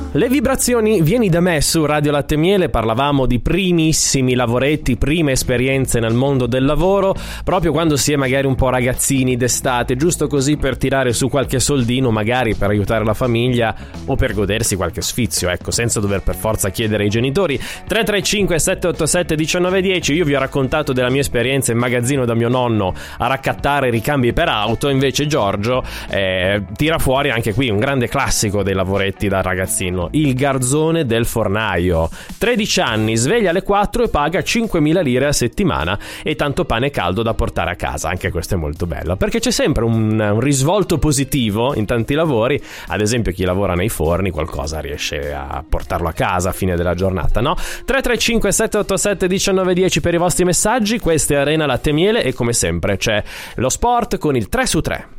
Le vibrazioni, vieni da me su Radio Latte Miele. Parlavamo di primissimi lavoretti, prime esperienze nel mondo del lavoro, proprio quando si è magari un po' ragazzini d'estate, giusto così per tirare su qualche soldino, magari per aiutare la famiglia o per godersi qualche sfizio, ecco, senza dover per forza chiedere ai genitori. 335 787 1910. Io vi ho raccontato della mia esperienza in magazzino da mio nonno a raccattare ricambi per auto, invece Giorgio tira fuori anche qui un grande classico dei lavoretti da ragazzino: il garzone del fornaio. 13 anni, sveglia alle 4 e paga 5.000 lire a settimana e tanto pane caldo da portare a casa. Anche questo è molto bello, perché c'è sempre un risvolto positivo in tanti lavori. Ad esempio chi lavora nei forni qualcosa riesce a portarlo a casa a fine della giornata, no? 335 787 1910 per i vostri messaggi. Questa è Arena Latte Miele e come sempre c'è lo sport con il 3 su 3.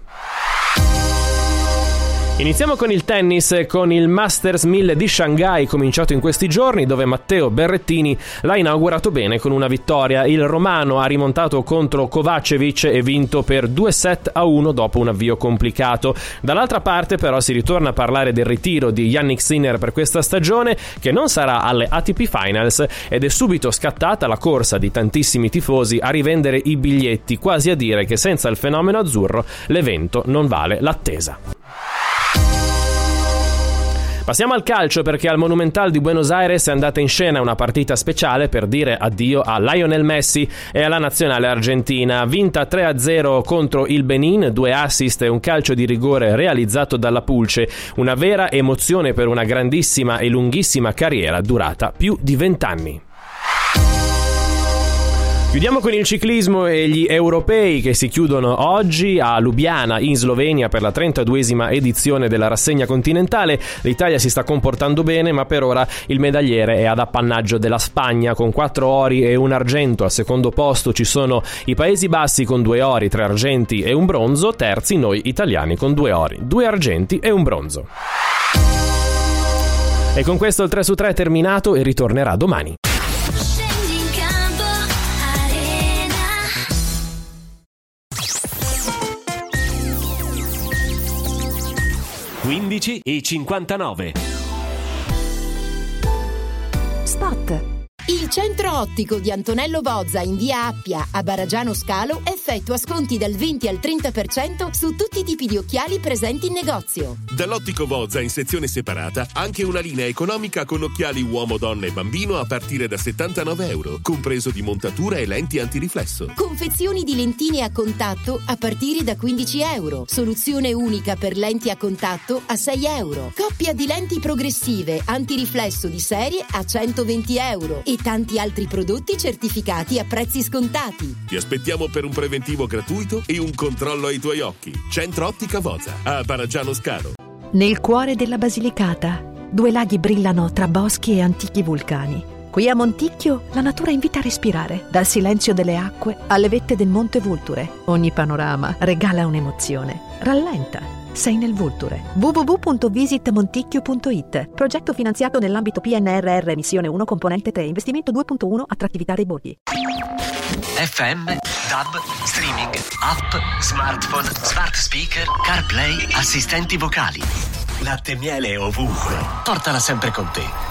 Iniziamo con il tennis, con il Masters 1000 di Shanghai, cominciato in questi giorni, dove Matteo Berrettini l'ha inaugurato bene con una vittoria. Il romano ha rimontato contro Kovacevic e vinto per 2-1 dopo un avvio complicato. Dall'altra parte però si ritorna a parlare del ritiro di Jannik Sinner per questa stagione, che non sarà alle ATP Finals, ed è subito scattata la corsa di tantissimi tifosi a rivendere i biglietti, quasi a dire che senza il fenomeno azzurro l'evento non vale l'attesa. Passiamo al calcio, perché al Monumental di Buenos Aires è andata in scena una partita speciale per dire addio a Lionel Messi e alla nazionale argentina. Vinta 3-0 contro il Benin, 2 assist e un calcio di rigore realizzato dalla Pulce. Una vera emozione per una grandissima e lunghissima carriera durata più di 20 anni. Chiudiamo con il ciclismo e gli europei che si chiudono oggi a Lubiana in Slovenia per la 32esima edizione della rassegna continentale. L'Italia si sta comportando bene, ma per ora il medagliere è ad appannaggio della Spagna con 4 ori e un argento. Al secondo posto ci sono i Paesi Bassi con 2 ori, 3 argenti e un bronzo. Terzi noi italiani con 2 ori, 2 argenti e un bronzo. E con questo il 3 su 3 è terminato e ritornerà domani. 15:59. Spot. Il centro ottico di Antonello Bozza in via Appia a Baragiano Scalo effettua sconti dal 20 al 30% su tutti i tipi di occhiali presenti in negozio. Dall'ottico Bozza in sezione separata anche una linea economica con occhiali uomo, donna e bambino a partire da €79, compreso di montatura e lenti antiriflesso. Confezioni di lentine a contatto a partire da €15. Soluzione unica per lenti a contatto a €6. Coppia di lenti progressive antiriflesso di serie a €120 e tanti altri prodotti certificati a prezzi scontati. Ti aspettiamo per un preventivo gratuito e un controllo ai tuoi occhi. Centro Ottica Bozza a Baragiano Scalo. Nel cuore della Basilicata, 2 laghi brillano tra boschi e antichi vulcani. Qui a Monticchio la natura invita a respirare, dal silenzio delle acque alle vette del Monte Vulture. Ogni panorama regala un'emozione. Rallenta. Sei nel Vulture. www.visitmonticchio.it. Progetto finanziato nell'ambito PNRR Missione 1 Componente 3 Investimento 2.1 Attrattività dei borghi. FM, DAB, streaming, app, smartphone, smart speaker, CarPlay, assistenti vocali. Latte Miele ovunque. Portala sempre con te.